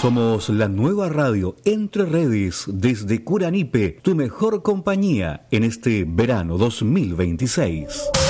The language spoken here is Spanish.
Somos la nueva radio Entre Redes desde Curanipe, tu mejor compañía en este verano 2026.